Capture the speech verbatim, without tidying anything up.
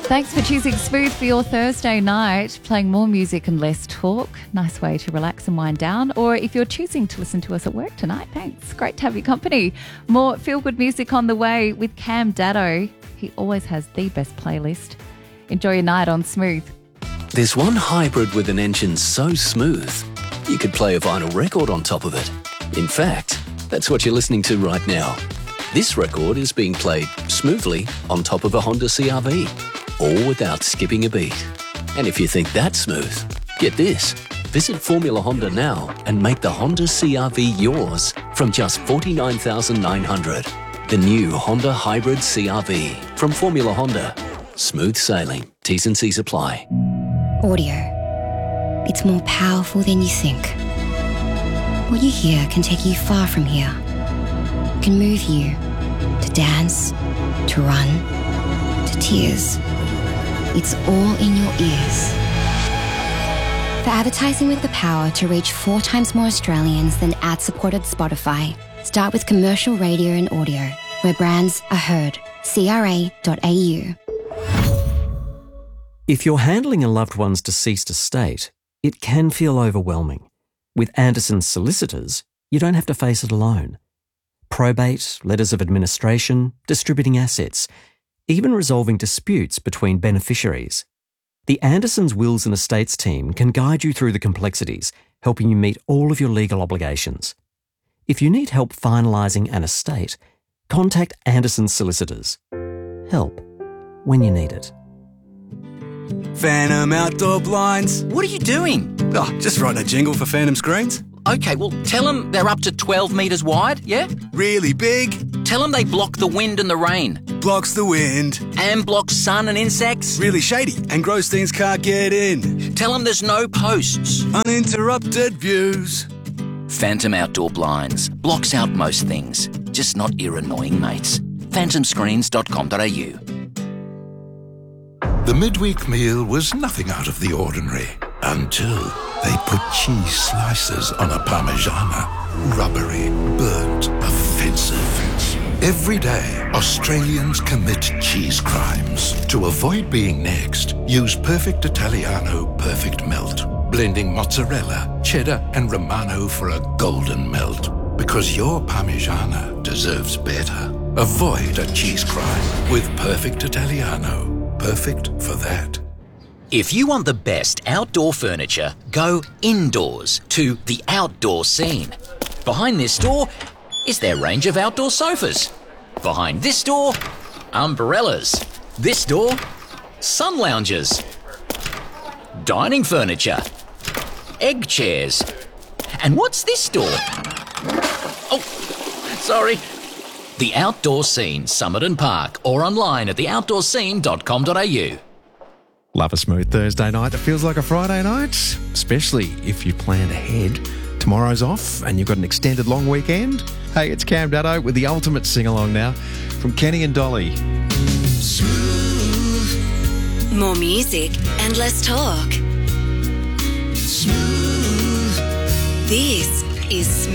Thanks for choosing Smooth for your Thursday night, playing more music and less talk. Nice way to relax and wind down. Or if you're choosing to listen to us at work tonight, thanks. Great to have your company. More feel-good music on the way with Cam Daddo. He always has the best playlist. Enjoy your night on Smooth. There's one hybrid with an engine so smooth, you could play a vinyl record on top of it. In fact, that's what you're listening to right now. This record is being played smoothly on top of a Honda C R V, all without skipping a beat. And if you think that's smooth, get this. Visit Formula Honda now and make the Honda C R V yours from just forty-nine thousand nine hundred dollars. The new Honda Hybrid C R V from Formula Honda. Smooth sailing. T's and C's apply. Audio. It's more powerful than you think. What you hear can take you far from here. Can move you to dance, to run, to tears. It's all in your ears. For advertising with the power to reach four times more Australians than ad-supported Spotify, start with commercial radio and audio, where brands are heard. C R A dot A U. If you're handling a loved one's deceased estate, it can feel overwhelming. With Anderson's solicitors, you don't have to face it alone. Probate, letters of administration, distributing assets, even resolving disputes between beneficiaries. The Anderson's Wills and Estates team can guide you through the complexities, helping you meet all of your legal obligations. If you need help finalising an estate, contact Anderson's solicitors. Help when you need it. Phantom Outdoor Blinds. What are you doing? Oh, just writing a jingle for Phantom Screens. Okay, well, tell them they're up to twelve metres wide, yeah? Really big. Tell them they block the wind and the rain. Blocks the wind. And block sun and insects. Really shady and gross things can't get in. Tell them there's no posts. Uninterrupted views. Phantom Outdoor Blinds. Blocks out most things. Just not your annoying mates. phantom screens dot com dot a u. The midweek meal was nothing out of the ordinary until they put cheese slices on a Parmigiana. Rubbery, burnt, offensive. Every day, Australians commit cheese crimes. To avoid being next, use Perfect Italiano Perfect Melt. Blending mozzarella, cheddar and Romano for a golden melt. Because your Parmigiana deserves better. Avoid a cheese crime with Perfect Italiano. Perfect for that. If you want the best outdoor furniture, go indoors to The Outdoor Scene. Behind this door is their range of outdoor sofas. Behind this door, umbrellas. This door, sun loungers. Dining furniture. Egg chairs. And what's this door? Oh, sorry. The Outdoor Scene, Summit and Park, or online at the outdoor scene dot com dot a u. Love a smooth Thursday night that feels like a Friday night, especially if you planned ahead. Tomorrow's off and you've got an extended long weekend. Hey, it's Cam Daddo with the ultimate sing-along now from Kenny and Dolly. Smooth. More music and less talk. Smooth. This is Smooth.